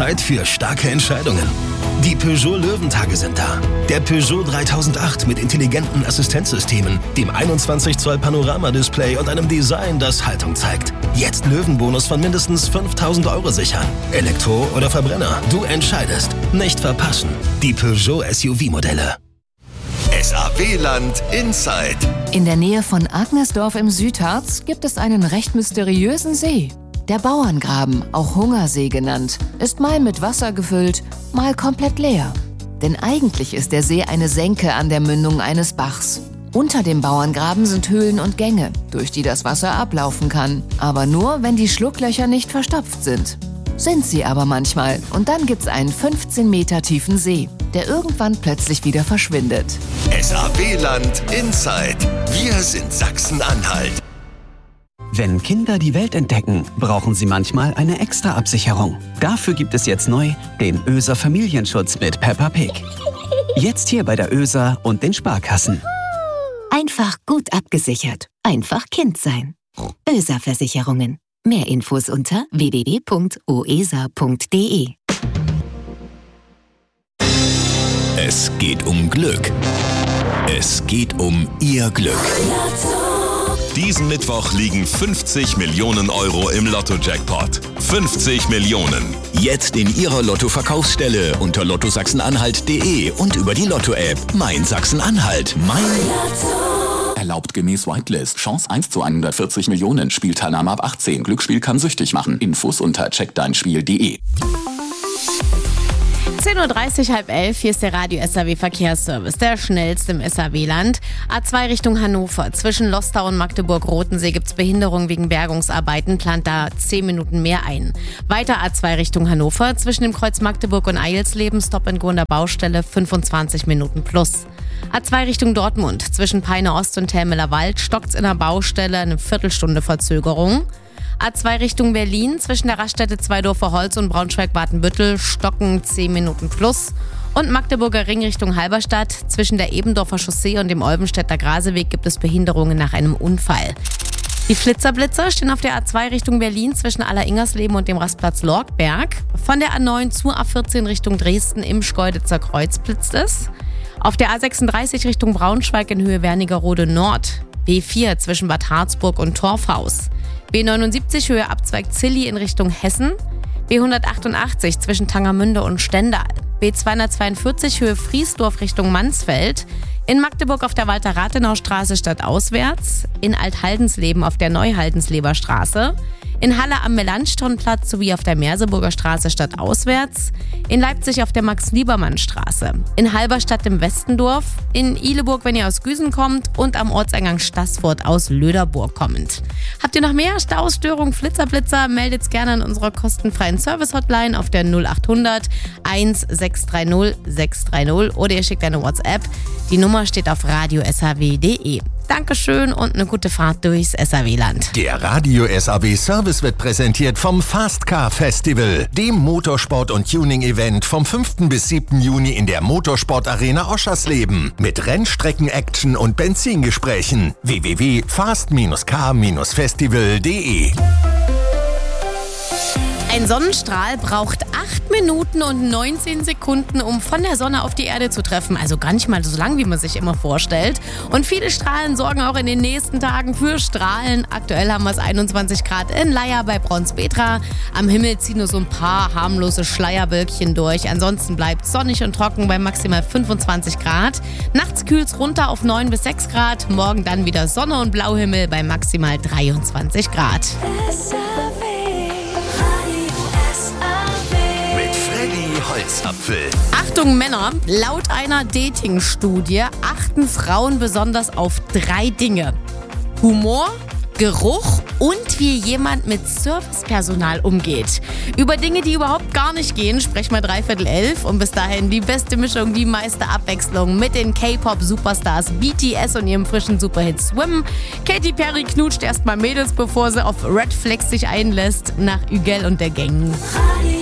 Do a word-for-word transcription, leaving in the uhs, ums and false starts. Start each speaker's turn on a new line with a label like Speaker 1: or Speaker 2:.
Speaker 1: Zeit für starke Entscheidungen. Die Peugeot Löwentage sind da. Der Peugeot dreitausendacht mit intelligenten Assistenzsystemen, dem einundzwanzig Zoll Panoramadisplay und einem Design, das Haltung zeigt. Jetzt Löwenbonus von mindestens fünftausend Euro sichern. Elektro oder Verbrenner, du entscheidest. Nicht verpassen. Die Peugeot S U V-Modelle.
Speaker 2: S A W-Land Inside.
Speaker 3: In der Nähe von Agnesdorf im Südharz gibt es einen recht mysteriösen See. Der Bauerngraben, auch Hungersee genannt, ist mal mit Wasser gefüllt, mal komplett leer. Denn eigentlich ist der See eine Senke an der Mündung eines Bachs. Unter dem Bauerngraben sind Höhlen und Gänge, durch die das Wasser ablaufen kann. Aber nur, wenn die Schlucklöcher nicht verstopft sind. Sind sie aber manchmal. Und dann gibt's einen fünfzehn Meter tiefen See, der irgendwann plötzlich wieder verschwindet.
Speaker 2: S A W-Land Inside. Wir sind Sachsen-Anhalt.
Speaker 4: Wenn Kinder die Welt entdecken, brauchen sie manchmal eine extra Absicherung. Dafür gibt es jetzt neu den Öser Familienschutz mit Peppa Pig. Jetzt hier bei der Öser und den Sparkassen.
Speaker 5: Einfach gut abgesichert. Einfach Kind sein. Öser Versicherungen. Mehr Infos unter w w w punkt o e s a punkt d e.
Speaker 2: Es geht um Glück. Es geht um Ihr Glück. Diesen Mittwoch liegen fünfzig Millionen Euro im Lotto-Jackpot. fünfzig Millionen. Jetzt in Ihrer Lotto-Verkaufsstelle unter lotto sachsen-anhalt punkt de und über die Lotto-App. Mein Sachsen-Anhalt. Mein Lotto.
Speaker 6: Erlaubt gemäß Whitelist. Chance eins zu hundertvierzig Millionen. Spielteilnahme ab achtzehn. Glücksspiel kann süchtig machen. Infos unter check dein spiel punkt de.
Speaker 7: zehn Uhr dreißig, halb elf, hier ist der Radio S A W Verkehrsservice, der schnellste im S A W-Land. A zwei Richtung Hannover, zwischen Lostau und Magdeburg-Rotensee gibt es Behinderung wegen Bergungsarbeiten, plant da zehn Minuten mehr ein. Weiter A zwei Richtung Hannover, zwischen dem Kreuz Magdeburg und Eilsleben, Stop and Go an der Baustelle, fünfundzwanzig Minuten plus. A zwei Richtung Dortmund, zwischen Peine Ost und Telmeler Wald, stockt's in der Baustelle, eine Viertelstunde Verzögerung. A zwei Richtung Berlin, zwischen der Raststätte Zweidorfer Holz und Braunschweig-Badenbüttel, stocken zehn Minuten plus. Und Magdeburger Ring Richtung Halberstadt, zwischen der Ebendorfer Chaussee und dem Olvenstädter Graseweg gibt es Behinderungen nach einem Unfall. Die Flitzerblitzer stehen auf der A zwei Richtung Berlin zwischen Aller-Ingersleben und dem Rastplatz Lorgberg. Von der A neun zur A vierzehn Richtung Dresden im Schkeuditzer Kreuz blitzt es. Auf der A sechsunddreißig Richtung Braunschweig in Höhe Wernigerode Nord. B vier zwischen Bad Harzburg und Torfhaus. B neunundsiebzig Höhe Abzweig Zilli in Richtung Hessen. B hundertachtundachtzig zwischen Tangermünde und Stendal. B zweihundertzweiundvierzig Höhe Friesdorf Richtung Mansfeld. In Magdeburg auf der Walter-Rathenau-Straße stadtauswärts. In Althaldенsleben auf der Neuhaldensleber Straße. In Halle am Melanchthonplatz sowie auf der Merseburger Straße stadtauswärts. In Leipzig auf der Max-Liebermann-Straße. In Halberstadt im Westendorf. In Ihleburg, wenn ihr aus Güsen kommt. Und am Ortseingang Staßfurt aus Löderburg kommend. Habt ihr noch mehr Staustörungen, Flitzerblitzer? Meldet's gerne an unserer kostenfreien Service-Hotline auf der null achthundert eins sechs drei null sechs drei null oder ihr schickt eine WhatsApp. Die Nummer steht auf radio s a w punkt de. Dankeschön und eine gute Fahrt durchs S A W-Land.
Speaker 2: Der Radio S A W Service wird präsentiert vom Fast Car Festival, dem Motorsport- und Tuning-Event vom fünften bis siebten Juni in der Motorsport-Arena Oschersleben. Mit Rennstrecken-Action und Benzingesprächen. w w w punkt fast car festival punkt de.
Speaker 7: Ein Sonnenstrahl braucht acht Minuten und neunzehn Sekunden, um von der Sonne auf die Erde zu treffen. Also gar nicht mal so lang, wie man sich immer vorstellt. Und viele Strahlen sorgen auch in den nächsten Tagen für Strahlen. Aktuell haben wir es einundzwanzig Grad in Leier bei Braunspetra. Am Himmel ziehen nur so ein paar harmlose Schleierwölkchen durch. Ansonsten bleibt es sonnig und trocken bei maximal fünfundzwanzig Grad. Nachts kühlt es runter auf neun bis sechs Grad. Morgen dann wieder Sonne und Blauhimmel bei maximal dreiundzwanzig Grad.
Speaker 2: Holzapfel.
Speaker 7: Achtung Männer, laut einer Dating-Studie achten Frauen besonders auf drei Dinge. Humor, Geruch und wie jemand mit Servicepersonal umgeht. Über Dinge, die überhaupt gar nicht gehen, sprechen wir dreiviertel elf. Und bis dahin die beste Mischung, die meiste Abwechslung mit den K-Pop-Superstars B T S und ihrem frischen Superhit Swim. Katy Perry knutscht erstmal Mädels, bevor sie auf Red Flex sich einlässt nach Ügel und der Gang.